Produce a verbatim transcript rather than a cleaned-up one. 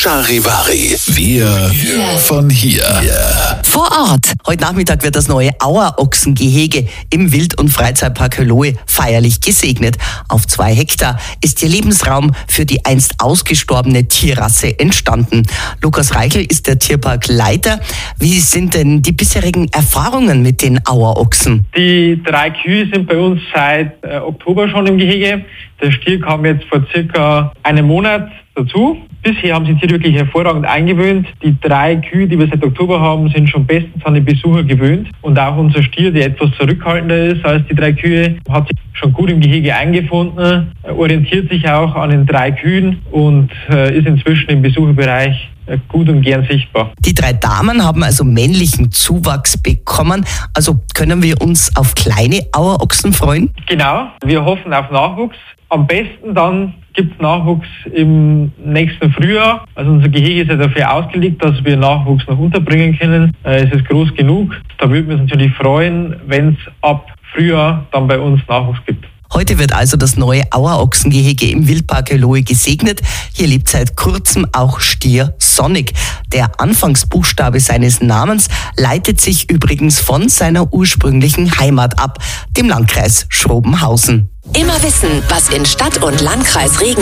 Charivari. Wir von hier. Vor Ort. Heute Nachmittag wird das neue Auerochsengehege im Wild- und Freizeitpark Hölohe feierlich gesegnet. Auf zwei Hektar ist hier Lebensraum für die einst ausgestorbene Tierrasse entstanden. Lukas Reichel ist der Tierparkleiter. Wie sind denn die bisherigen Erfahrungen mit den Auerochsen? Die drei Kühe sind bei uns seit äh, Oktober schon im Gehege. Der Stier kam jetzt vor circa einem Monat dazu. Bisher haben sich die wirklich hervorragend eingewöhnt. Die drei Kühe, die wir seit Oktober haben, sind schon bestens an die Besucher gewöhnt. Und auch unser Stier, der etwas zurückhaltender ist als die drei Kühe, hat sich schon gut im Gehege eingefunden, orientiert sich auch an den drei Kühen und äh, ist inzwischen im Besucherbereich äh, gut und gern sichtbar. Die drei Damen haben also männlichen Zuwachs bekommen. Also können wir uns auf kleine Auerochsen freuen? Genau, wir hoffen auf Nachwuchs. Am besten dann gibt es Nachwuchs im nächsten Frühjahr. Also unser Gehege ist ja dafür ausgelegt, dass wir Nachwuchs noch unterbringen können. Es ist groß genug. Da würden wir uns natürlich freuen, wenn es ab Frühjahr dann bei uns Nachwuchs gibt. Heute wird also das neue Auerochsengehege im Wildpark Hölohe gesegnet. Hier lebt seit kurzem auch Stier Sonic. Der Anfangsbuchstabe seines Namens leitet sich übrigens von seiner ursprünglichen Heimat ab, dem Landkreis Schrobenhausen. Immer wissen, was in Stadt und Landkreis Regen